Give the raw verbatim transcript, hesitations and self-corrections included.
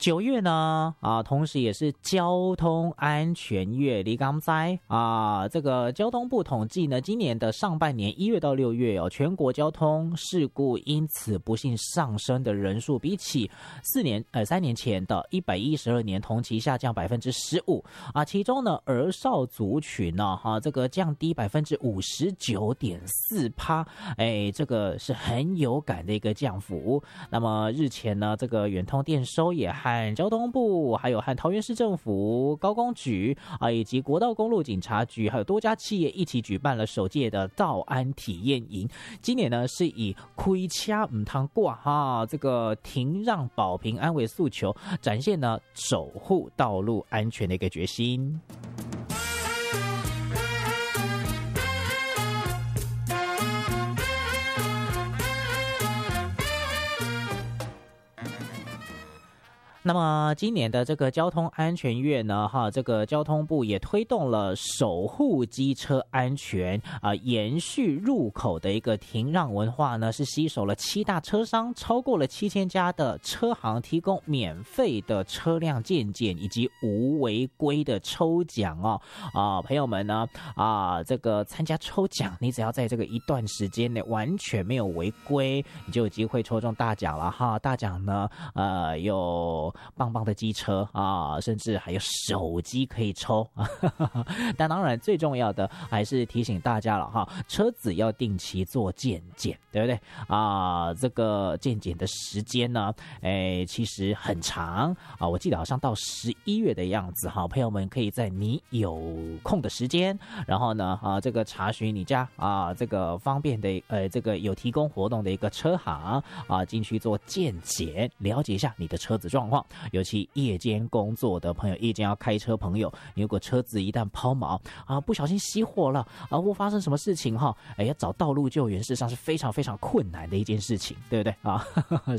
九月呢啊，同时也是交通安全月，你刚才啊，这个交通部统计呢，今年的上半年一月到六月哦，全国交通事故因此不幸上升的人数，比起四年呃三年前的一百一十二年同期下降百分之十五啊，其中呢儿少族群呢哈、啊，这个降低百分之五十九点四趴，哎，这个是很有感的一个降幅。那么日前呢，这个远通电收也和交通部还有和桃园市政府高工局啊，以及国道公路警察局还有多家企业一起举办了首届的道安体验营。今年呢是以开车唔通挂哈，这个停让保平安为诉求，展现呢守护道路安全的一个决心。那么今年的这个交通安全月呢，哈，这个交通部也推动了守护机车安全啊、呃，延续入口的一个停让文化呢，是携手了七大车商，超过了七千家的车行，提供免费的车辆健检以及无违规的抽奖哦啊、呃，朋友们呢啊、呃，这个参加抽奖，你只要在这个一段时间内完全没有违规，你就有机会抽中大奖了哈！大奖呢，呃，有棒棒的机车啊，甚至还有手机可以抽。但当然最重要的还是提醒大家了哈，车子要定期做健检，对不对啊？这个健检的时间呢，哎，其实很长啊，我记得好像到十一月的样子哈。朋友们可以在你有空的时间，然后呢啊，这个查询你家啊这个方便的呃这个有提供活动的一个车行啊，进去做健检，了解一下你的车子状况。尤其夜间工作的朋友，夜间要开车朋友，你如果车子一旦抛锚啊，不小心熄火了啊，或发生什么事情哈，哎，要找道路救援，事实上是非常非常困难的一件事情，对不对啊？